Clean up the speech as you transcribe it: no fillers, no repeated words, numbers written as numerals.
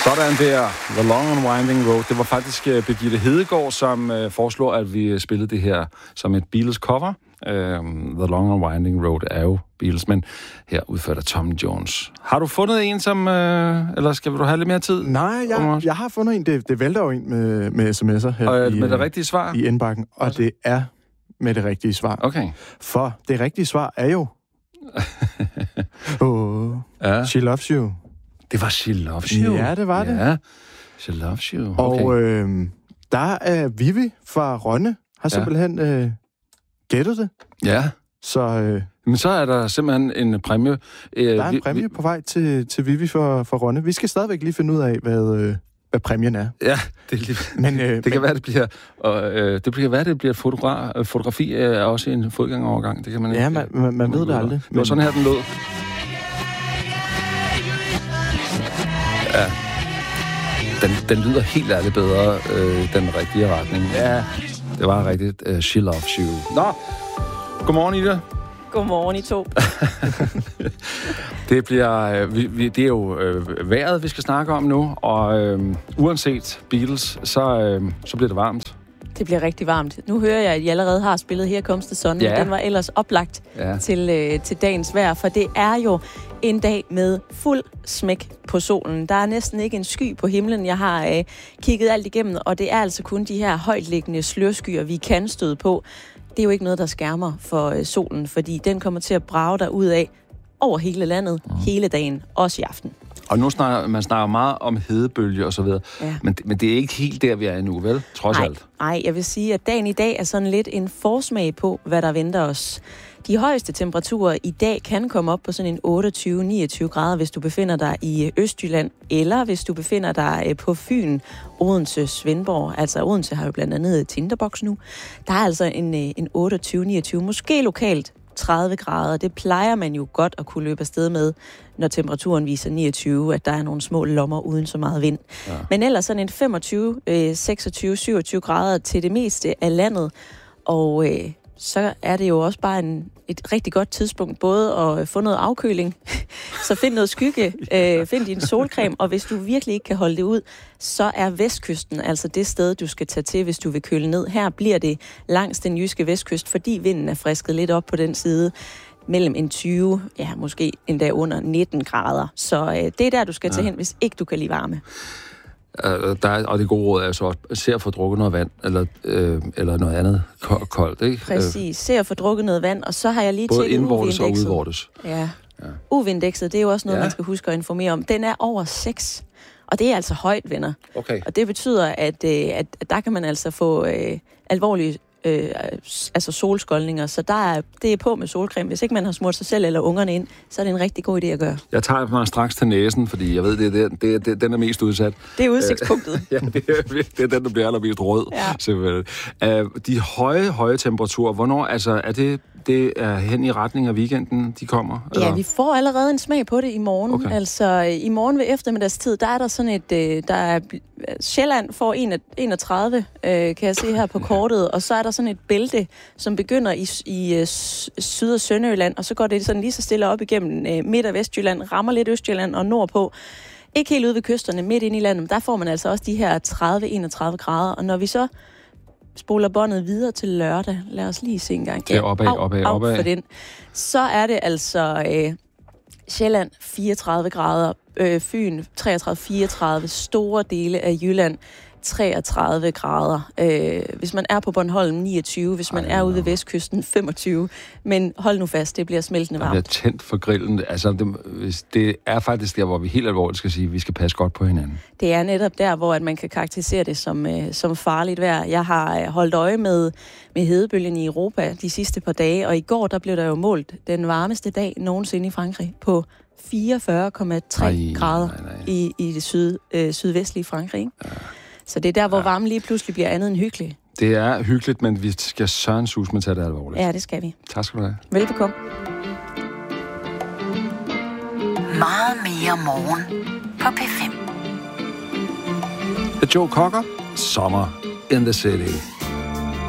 Sådan der, The Long and Winding Road. Det var faktisk Birgitte Hedegaard, som foreslog, at vi spillede det her som et Beatles-cover. The Long and Winding Road er jo Beatles, men her udført af Tom Jones. Har du fundet en, som... eller skal du have lidt mere tid? Nej, jeg har fundet en. Det vælter jo ind med sms'er her med det rigtige svar? I indbakken, og det er med det rigtige svar. Okay. For det rigtige svar er jo... She Loves You. Det var She Loves You. Ja, det var det. Ja, She Loves You. Okay. Og der er Vivi fra Rønne, har simpelthen gættet det. Ja. Så, men så er der simpelthen en præmie. Der er en præmie på vej til Vivi fra Rønne. Vi skal stadigvæk lige finde ud af, hvad præmien er. Ja, det kan være, det bliver... det kan være, det bliver et fotografi er også en fodgængerovergang. Det kan man ikke... Ja, man ved det aldrig. Det var sådan her, den lød. Ja. Den lyder helt ærligt bedre den rigtige retning. Ja, det var rigtigt. She Loves You. Nå, godmorgen, Ida. Godmorgen, I to. Det bliver... det er jo vejret, vi skal snakke om nu, og uanset Beatles, så bliver det varmt. Det bliver rigtig varmt. Nu hører jeg, at I allerede har spillet Here Comes the Sun, men den var ellers oplagt til dagens vejr, for det er jo en dag med fuld smæk på solen. Der er næsten ikke en sky på himlen. Jeg har kigget alt igennem, og det er altså kun de her højtliggende slørskyer, vi kan støde på. Det er jo ikke noget, der skærmer for solen, fordi den kommer til at brage der ud af over hele landet, hele dagen, også i aften. Og nu snakker meget om hedebølge og så videre, men det er ikke helt der, vi er endnu, vel? Trods alt. Nej, jeg vil sige, at dagen i dag er sådan lidt en forsmag på, hvad der venter os. De højeste temperaturer i dag kan komme op på sådan en 28-29 grader, hvis du befinder dig i Østjylland, eller hvis du befinder dig på Fyn, Odense, Svendborg. Altså Odense har jo blandt andet Tinderbox nu. Der er altså en 28-29, måske lokalt 30 grader. Det plejer man jo godt at kunne løbe afsted med, når temperaturen viser 29, at der er nogle små lommer uden så meget vind. Ja. Men ellers sådan en 25, 26, 27 grader til det meste af landet. Og så er det jo også bare et rigtig godt tidspunkt både at få noget afkøling, så find noget skygge, find din solcreme, og hvis du virkelig ikke kan holde det ud, så er vestkysten altså det sted, du skal tage til, hvis du vil køle ned. Her bliver det langs den jyske vestkyst, fordi vinden er frisket lidt op på den side, mellem en 20, måske endda under 19 grader. Så det er der, du skal tage hen, hvis ikke du kan lide varme. Og det gode råd er så at se at få drukket noget vand, eller noget andet koldt, ikke? Præcis, se at få drukket noget vand, og så har jeg lige både tjekket indvortes og udvortes. Ja. UV-indekset, det er jo også noget, man skal huske at informere om. Den er over 6, og det er altså højt, venner. Okay. Og det betyder, at der kan man altså få alvorlige solskoldninger, så det er på med solcreme. Hvis ikke man har smurt sig selv eller ungerne ind, så er det en rigtig god idé at gøre. Jeg tager mig straks til næsen, fordi jeg ved, den er mest udsat. Det er udsigtspunktet. Ja, det er den, der bliver allermest rød, selvfølgelig. De høje temperaturer, hvornår, altså, er det er hen i retning af weekenden, de kommer? Eller? Ja, vi får allerede en smag på det i morgen. Okay. Altså, i morgen ved eftermiddagstid, der er der sådan Sjælland får 31, kan jeg se her på kortet, og så er der sådan et bælte, som begynder i Syd- og Sønderjylland, og så går det sådan lige så stille op igennem Midt- og Vestjylland, rammer lidt Østjylland og nordpå. Ikke helt ude ved kysterne, midt inde i landet, der får man altså også de her 30-31 grader, og når vi så spoler båndet videre til lørdag, lad os lige se en gang. Ja, opad. For den. Så er det altså Sjælland 34 grader, Fyn 33-34, store dele af Jylland 33 grader. Hvis man er på Bornholm 29, hvis man er ude ved Vestkysten 25. Men hold nu fast, det bliver smeltende varmt. Det bliver tændt for grillen. Altså, det er faktisk der, hvor vi helt alvorligt skal sige, at vi skal passe godt på hinanden. Det er netop der, hvor at man kan karakterisere det som farligt vejr. Jeg har holdt øje med hedebølgen i Europa de sidste par dage, og i går der blev der jo målt den varmeste dag nogensinde i Frankrig på 44,3 grader i det sydvestlige Frankrig. Ikke? Ja. Så det er der, hvor varmen lige pludselig bliver andet end hyggelig. Det er hyggeligt, men vi skal sørens med tage det alvorligt. Ja, det skal vi. Tak skal du have. Velbekomme. Meget mere morgen på P5. Joe Cocker, Summer in the City.